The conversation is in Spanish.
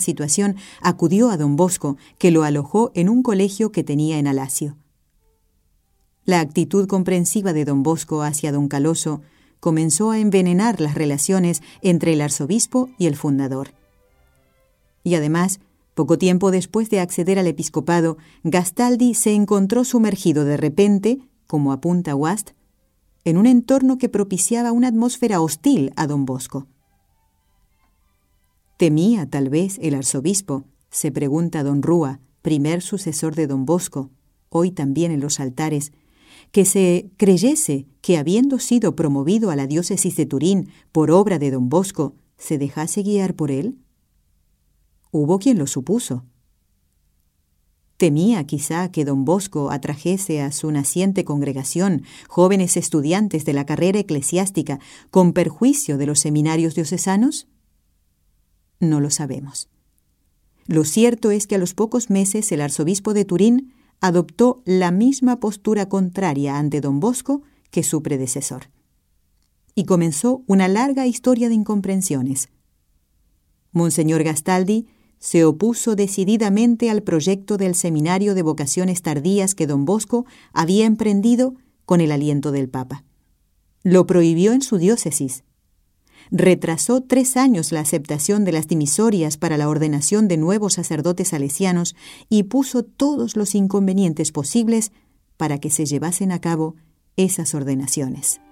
situación, acudió a don Bosco, que lo alojó en un colegio que tenía en Alacio. La actitud comprensiva de don Bosco hacia don Caloso comenzó a envenenar las relaciones entre el arzobispo y el fundador. Y además, poco tiempo después de acceder al episcopado, Gastaldi se encontró sumergido de repente, como apunta Wast, en un entorno que propiciaba una atmósfera hostil a don Bosco. ¿Temía tal vez el arzobispo?, se pregunta don Rúa, primer sucesor de don Bosco, hoy también en los altares, que se creyese que, habiendo sido promovido a la diócesis de Turín por obra de don Bosco, se dejase guiar por él? Hubo quien lo supuso. ¿Temía quizá que don Bosco atrajese a su naciente congregación jóvenes estudiantes de la carrera eclesiástica con perjuicio de los seminarios diocesanos? No lo sabemos. Lo cierto es que a los pocos meses el arzobispo de Turín adoptó la misma postura contraria ante don Bosco que su predecesor. Y comenzó una larga historia de incomprensiones. Monseñor Gastaldi se opuso decididamente al proyecto del seminario de vocaciones tardías que don Bosco había emprendido con el aliento del Papa. Lo prohibió en su diócesis. Retrasó 3 años la aceptación de las dimisorias para la ordenación de nuevos sacerdotes salesianos y puso todos los inconvenientes posibles para que se llevasen a cabo esas ordenaciones.